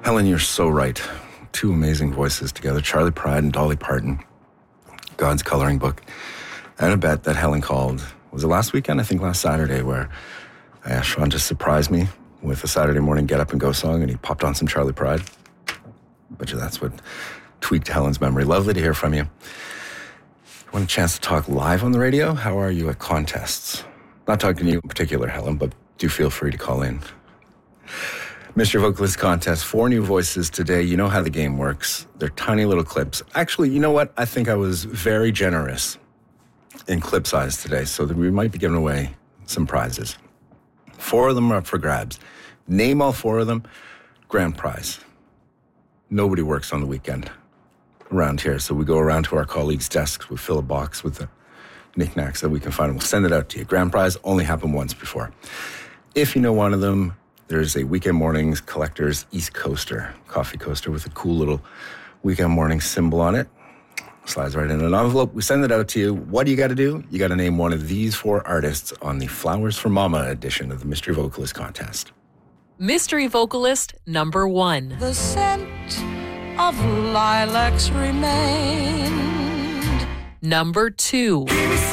Helen, you're so right. Two amazing voices together, Charlie Pride and Dolly Parton. God's Coloring Book. And a bet that Helen called, was it last weekend? I think last Saturday, where I asked Sean to surprise me with a Saturday morning get up and go song, and he popped on some Charlie Pride. Bet you that's what tweaked Helen's memory. Lovely to hear from you. Want a chance to talk live on the radio? How are you at contests? Not talking to you in particular, Helen, but do feel free to call in. Mystery Vocalist Contest, 4 new voices today. You know how the game works. They're tiny little clips. Actually, you know what? I think I was very generous in clip size today, so that we might be giving away some prizes. 4 of them are up for grabs. Name all 4 of them, grand prize. Nobody works on the weekend around here, so we go around to our colleagues' desks, we fill a box with the knickknacks that we can find, and we'll send it out to you. Grand prize only happened once before. If you know one of them, there's a Weekend Mornings Collector's East Coaster, coffee coaster with a cool little Weekend Morning symbol on it. Slides right in an envelope. We send it out to you. What do you got to do? You got to name one of these 4 artists on the Flowers for Mama edition of the Mystery Vocalist Contest. Mystery Vocalist number 1. The scent of lilacs remained. Number 2.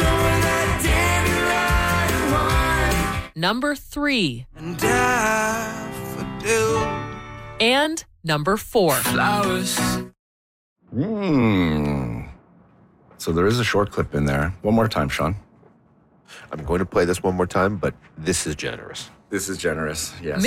Number 3. And daffodil. And number 4. Flowers. So there is a short clip in there. One more time, Sean. I'm going to play this one more time, but this is generous. This is generous, yes.